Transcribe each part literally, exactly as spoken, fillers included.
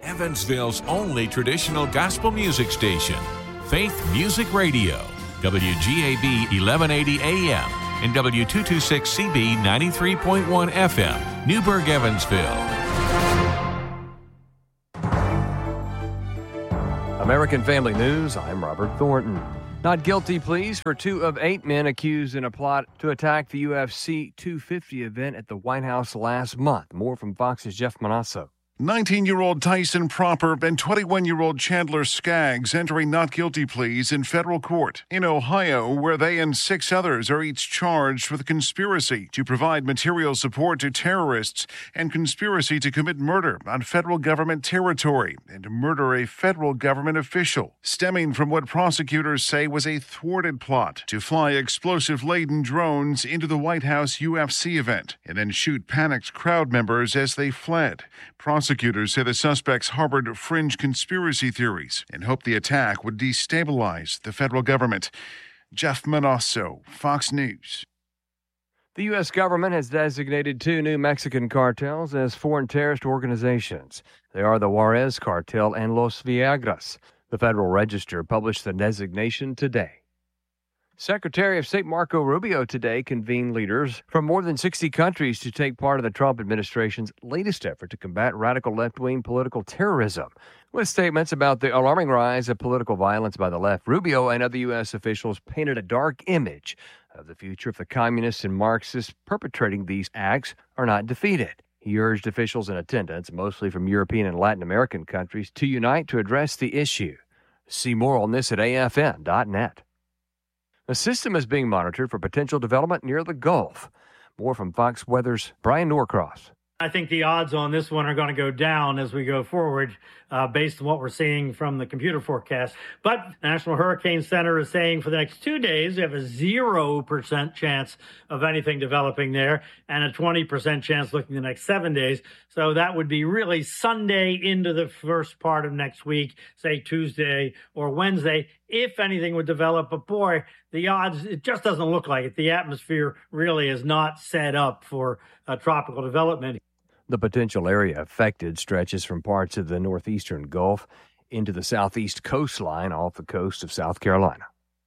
Evansville's only traditional gospel music station, Faith Music Radio, W G A B eleven eighty A M and W two twenty-six C B ninety-three point one F M, Newburgh, Evansville. American Family News, I'm Robert Thornton. Not guilty pleas for two of eight men accused in a plot to attack the U F C two fifty event at the White House last month. More from Fox's Jeff Manasso. nineteen-year-old Tyson Proper and twenty-one-year-old Chandler Skaggs entering not guilty pleas in federal court in Ohio, where they and six others are each charged with conspiracy to provide material support to terrorists and conspiracy to commit murder on federal government territory and murder a federal government official, stemming from what prosecutors say was a thwarted plot to fly explosive-laden drones into the White House U F C event and then shoot panicked crowd members as they fled. Prosecutors say the suspects harbored fringe conspiracy theories and hoped the attack would destabilize the federal government. Jeff Manasso, Fox News. The U S government has designated two new Mexican cartels as foreign terrorist organizations. They are the Juarez Cartel and Los Viagras. The Federal Register published the designation today. Secretary of State Marco Rubio today convened leaders from more than sixty countries to take part in the Trump administration's latest effort to combat radical left-wing political terrorism. With statements about the alarming rise of political violence by the left, Rubio and other U S officials painted a dark image of the future if the communists and Marxists perpetrating these acts are not defeated. He urged officials in attendance, mostly from European and Latin American countries, to unite to address the issue. See more on this at A F N dot net. The system is being monitored for potential development near the Gulf. More from Fox Weather's Brian Norcross. I think the odds on this one are going to go down as we go forward uh, based on what we're seeing from the computer forecast. But National Hurricane Center is saying for the next two days, we have a zero percent chance of anything developing there and a twenty percent chance looking the next seven days. So that would be really Sunday into the first part of next week, say Tuesday or Wednesday, if anything would develop. But boy, the odds, it just doesn't look like it. The atmosphere really is not set up for uh, tropical development. The potential area affected stretches from parts of the northeastern Gulf into the southeast coastline off the coast of South Carolina.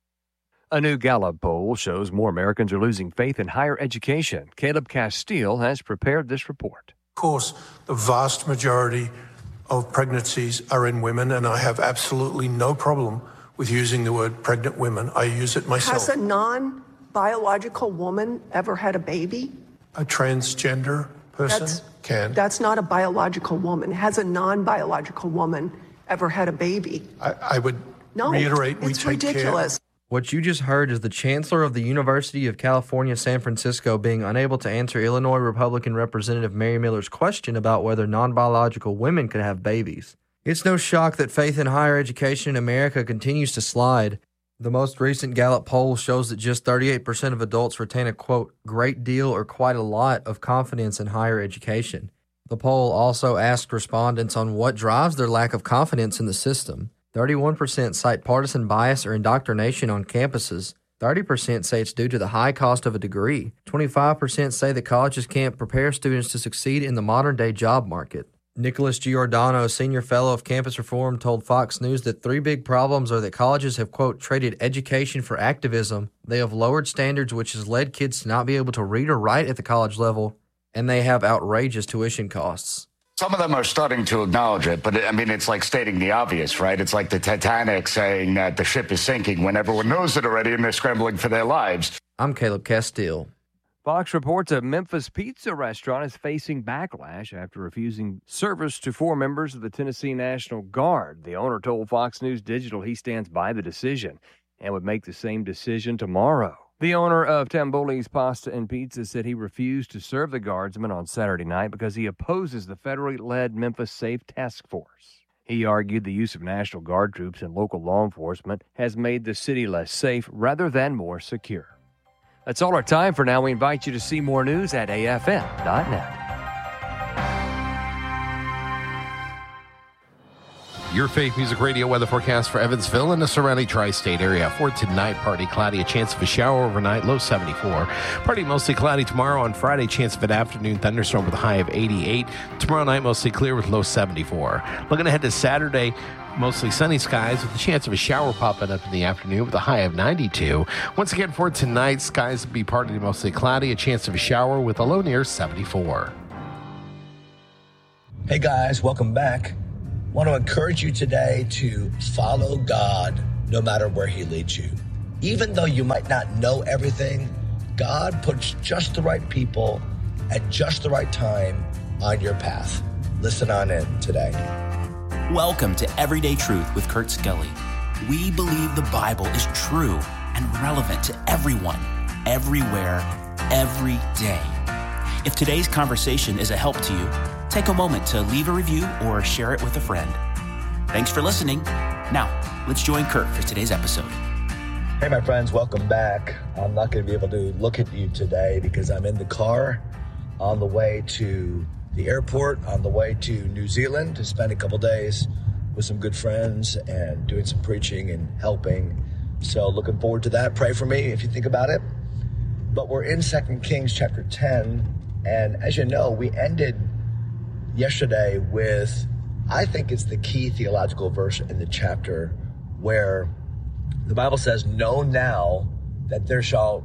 A new Gallup poll shows more Americans are losing faith in higher education. Caleb Castile has prepared this report. Of course, the vast majority of pregnancies are in women, and I have absolutely no problem with using the word pregnant women. I use it myself. Has a non-biological woman ever had a baby? A transgender person That's, can. That's not a biological woman. Has a non-biological woman ever had a baby? I, I would no, reiterate we it's take ridiculous. care. What you just heard is the Chancellor of the University of California, San Francisco, being unable to answer Illinois Republican Representative Mary Miller's question about whether non-biological women could have babies. It's no shock that faith in higher education in America continues to slide. The most recent Gallup poll shows that just thirty-eight percent of adults retain a, quote, great deal or quite a lot of confidence in higher education. The poll also asked respondents on what drives their lack of confidence in the system. thirty-one percent cite partisan bias or indoctrination on campuses. thirty percent say it's due to the high cost of a degree. twenty-five percent say that colleges can't prepare students to succeed in the modern-day job market. Nicholas Giordano, senior fellow of Campus Reform, told Fox News that three big problems are that colleges have, quote, traded education for activism, they have lowered standards which has led kids to not be able to read or write at the college level, and they have outrageous tuition costs. Some of them are starting to acknowledge it, but I mean, it's like stating the obvious, right? It's like the Titanic saying that the ship is sinking when everyone knows it already and they're scrambling for their lives. I'm Caleb Castile. Fox reports a Memphis pizza restaurant is facing backlash after refusing service to four members of the Tennessee National Guard. The owner told Fox News Digital he stands by the decision and would make the same decision tomorrow. The owner of Tamboli's Pasta and Pizza said he refused to serve the guardsmen on Saturday night because he opposes the federally led Memphis Safe Task Force. He argued the use of National Guard troops and local law enforcement has made the city less safe rather than more secure. That's all our time for now. We invite you to see more news at A F N dot net. Your Faith Music Radio weather forecast for Evansville and the surrounding tri-state area. For tonight, partly cloudy, a chance of a shower overnight, low seventy-four. Partly mostly cloudy tomorrow. On Friday, chance of an afternoon thunderstorm with a high of eighty-eight. Tomorrow night, mostly clear with low seventy-four. Looking ahead to Saturday, mostly sunny skies with a chance of a shower popping up in the afternoon with a high of ninety-two. Once again, for tonight, skies will be partly mostly cloudy, a chance of a shower with a low near seventy-four. Hey guys, welcome back. Want to encourage you today to follow God no matter where he leads you. Even though you might not know everything, God puts just the right people at just the right time on your path. Listen on in today. Welcome to Everyday Truth with Kurt Skelly. We believe the Bible is true and relevant to everyone, everywhere, every day. If today's conversation is a help to you, take a moment to leave a review or share it with a friend. Thanks for listening. Now, let's join Kurt for today's episode. Hey, my friends, welcome back. I'm not going to be able to look at you today because I'm in the car on the way to the airport, on the way to New Zealand to spend a couple days with some good friends and doing some preaching and helping. So looking forward to that. Pray for me if you think about it. But we're in Second Kings chapter ten. And as you know, we ended yesterday with, I think it's the key theological verse in the chapter where the Bible says, know now that there shall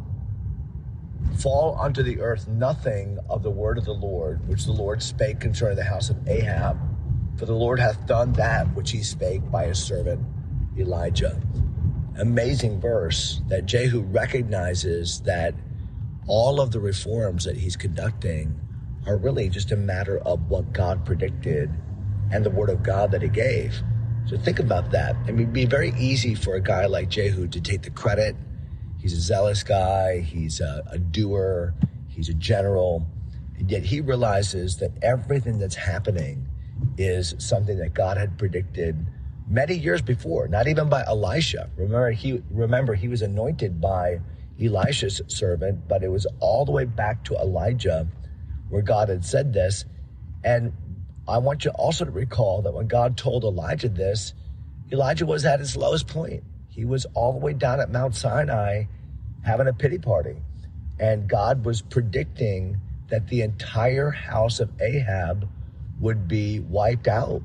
fall unto the earth nothing of the word of the Lord, which the Lord spake concerning the house of Ahab. For the Lord hath done that which he spake by his servant Elijah. Amazing verse that Jehu recognizes that all of the reforms that he's conducting are really just a matter of what God predicted and the word of God that he gave. So think about that. I mean, it'd be very easy for a guy like Jehu to take the credit. He's a zealous guy. He's a, a doer. He's a general. And yet he realizes that everything that's happening is something that God had predicted many years before, not even by Elisha. Remember, he, remember, he was anointed by Elisha's servant, but it was all the way back to Elijah where God had said this. And I want you also to recall that when God told Elijah this, Elijah was at his lowest point. He was all the way down at Mount Sinai having a pity party. And God was predicting that the entire house of Ahab would be wiped out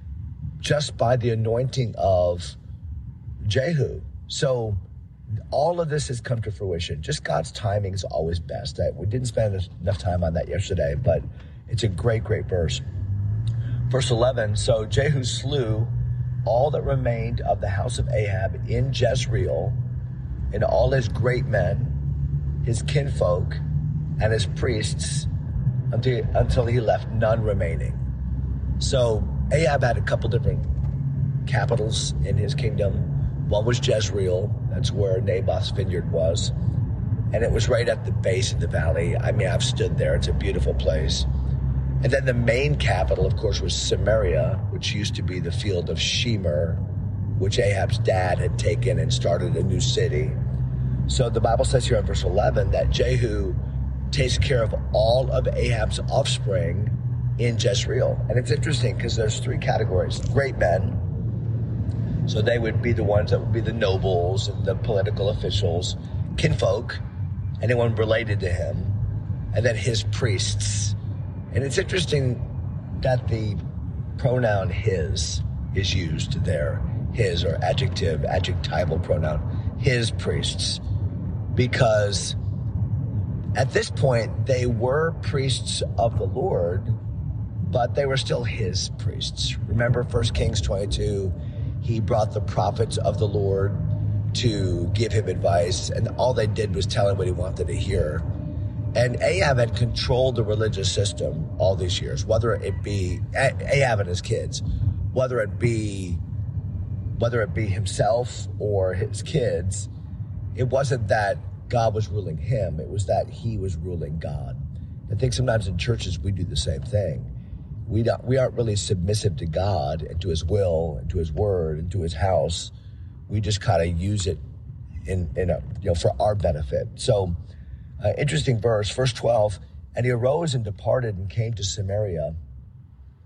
just by the anointing of Jehu. So all of this has come to fruition. Just God's timing is always best. We didn't spend enough time on that yesterday, but it's a great, great verse. Verse eleven, so Jehu slew all that remained of the house of Ahab in Jezreel, and all his great men, his kinfolk, and his priests, until, until he left none remaining. So Ahab had a couple different capitals in his kingdom. One was Jezreel. That's where Naboth's vineyard was. And it was right at the base of the valley. I mean, I've stood there. It's a beautiful place. And then the main capital, of course, was Samaria, which used to be the field of Shemer, which Ahab's dad had taken and started a new city. So the Bible says here in verse eleven that Jehu takes care of all of Ahab's offspring in Jezreel. And it's interesting because there's three categories. Great men. So they would be the ones that would be the nobles and the political officials, kinfolk, anyone related to him, and then his priests. And it's interesting that the pronoun his is used there, his or adjective, adjectival pronoun, his priests, because at this point they were priests of the Lord, but they were still his priests. Remember First Kings twenty-two, he brought the prophets of the Lord to give him advice, and all they did was tell him what he wanted to hear. And Ahab had controlled the religious system all these years, whether it be Ahab and his kids, whether it be whether it be himself or his kids. It wasn't that God was ruling him, it was that he was ruling God. I think sometimes in churches we do the same thing. We don't, we aren't really submissive to God and to his will and to his word and to his house. We just kind of use it in, in a, you know, for our benefit. So, uh, interesting verse, verse twelve, and he arose and departed and came to Samaria.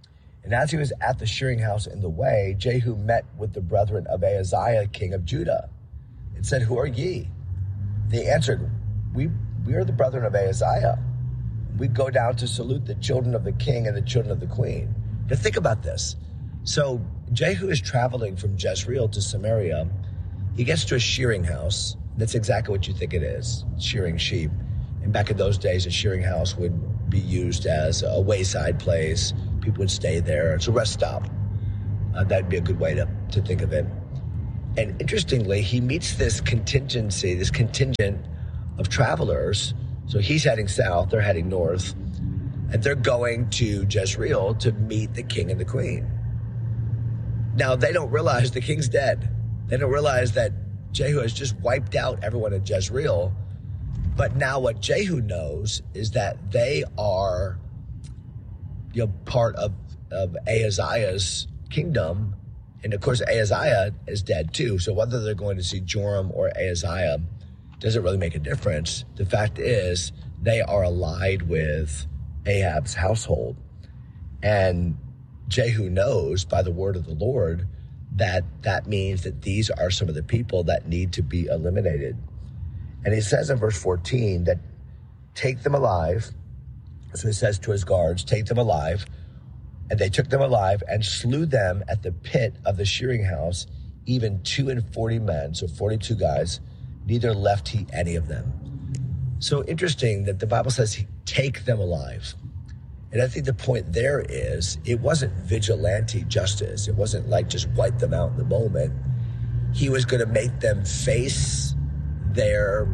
And as he was at the shearing house in the way, Jehu met with the brethren of Ahaziah, king of Judah, and said, "Who are ye?" They answered, we, we are the brethren of Ahaziah. We go down to salute the children of the king and the children of the queen. Now think about this. So Jehu is traveling from Jezreel to Samaria. He gets to a shearing house. That's exactly what you think it is, shearing sheep. And back in those days, a shearing house would be used as a wayside place. People would stay there. It's a rest stop. Uh, that'd be a good way to, to think of it. And interestingly, he meets this contingency, this contingent of travelers. So he's heading south, they're heading north, and they're going to Jezreel to meet the king and the queen. Now, they don't realize the king's dead. They don't realize that Jehu has just wiped out everyone in Jezreel. But now what Jehu knows is that they are, you know, part of, of Ahaziah's kingdom. And of course, Ahaziah is dead too. So whether they're going to see Joram or Ahaziah doesn't really make a difference. The fact is, they are allied with Ahab's household. And Jehu knows by the word of the Lord that that means that these are some of the people that need to be eliminated. And he says in verse fourteen that take them alive. So he says to his guards, take them alive. And they took them alive and slew them at the pit of the shearing house, even two and forty men, so forty-two guys, neither left he any of them. So interesting that the Bible says take them alive. And I think the point there is it wasn't vigilante justice. It wasn't like just wipe them out in the moment. He was going to make them face their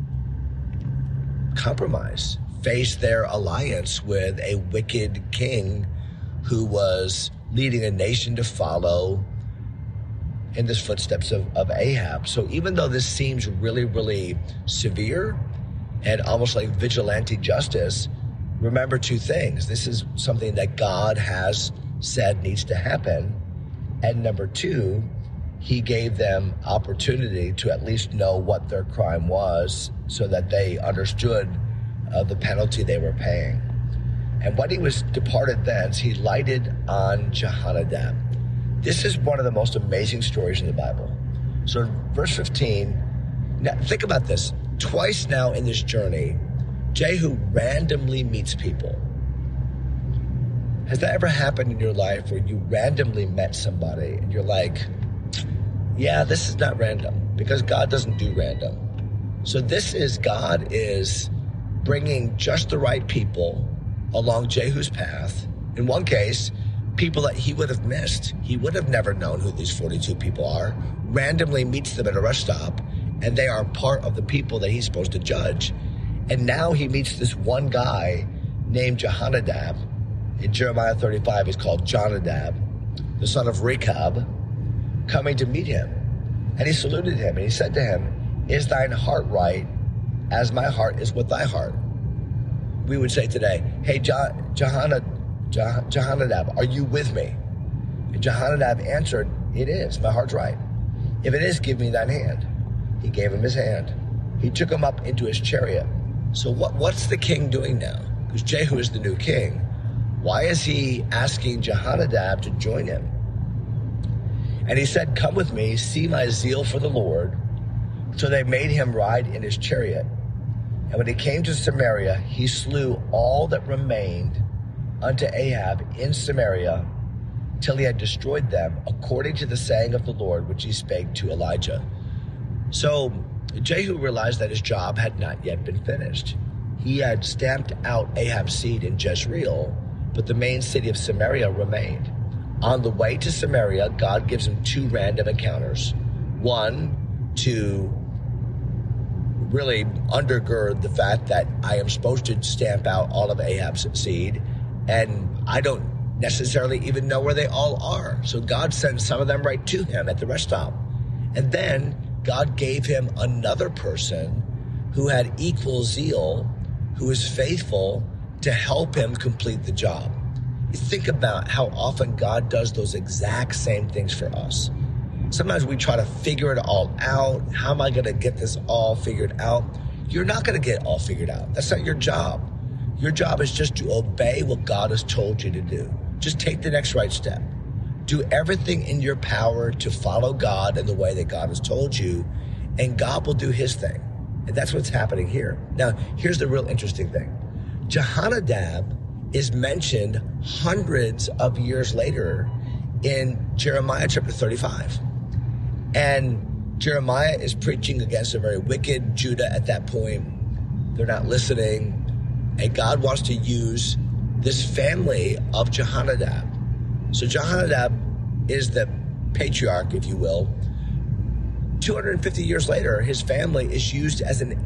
compromise, face their alliance with a wicked king who was leading a nation to follow in the footsteps of, of Ahab. So even though this seems really, really severe and almost like vigilante justice, remember two things. This is something that God has said needs to happen. And number two, he gave them opportunity to at least know what their crime was so that they understood uh, the penalty they were paying. And when he was departed thence, he lighted on Jehonadab. This is one of the most amazing stories in the Bible. So in verse fifteen, now think about this. Twice now in this journey, Jehu randomly meets people. Has that ever happened in your life where you randomly met somebody and you're like, yeah, this is not random, because God doesn't do random. So this is, God is bringing just the right people along Jehu's path. In one case, people that he would have missed. He would have never known who these forty-two people are. Randomly meets them at a rest stop, and they are part of the people that he's supposed to judge. And now he meets this one guy named Jehonadab. In Jeremiah thirty-five, he's called Jonadab, the son of Rechab, coming to meet him. And he saluted him, and he said to him, is thine heart right, as my heart is with thy heart? We would say today, hey, John, Jehonadab, Jehonadab, are you with me? And Jehonadab answered, it is, my heart's right. If it is, give me thine hand. He gave him his hand. He took him up into his chariot. So what, what's the king doing now? Because Jehu is the new king. Why is he asking Jehonadab to join him? And he said, come with me, see my zeal for the Lord. So they made him ride in his chariot. And when he came to Samaria, he slew all that remained unto Ahab in Samaria, till he had destroyed them, according to the saying of the Lord, which he spake to Elijah. So Jehu realized that his job had not yet been finished. He had stamped out Ahab's seed in Jezreel, but the main city of Samaria remained. On the way to Samaria, God gives him two random encounters. One, to really undergird the fact that I am supposed to stamp out all of Ahab's seed, and I don't necessarily even know where they all are. So God sends some of them right to him at the rest stop. And then God gave him another person who had equal zeal, who was faithful to help him complete the job. You think about how often God does those exact same things for us. Sometimes we try to figure it all out. How am I going to get this all figured out? You're not going to get it all figured out. That's not your job. Your job is just to obey what God has told you to do. Just take the next right step. Do everything in your power to follow God in the way that God has told you, and God will do his thing. And that's what's happening here. Now, here's the real interesting thing. Jehonadab is mentioned hundreds of years later in Jeremiah chapter thirty-five. And Jeremiah is preaching against a very wicked Judah at that point. They're not listening. And God wants to use this family of Jehonadab. So Jehonadab is the patriarch, if you will. two hundred fifty years later, his family is used as an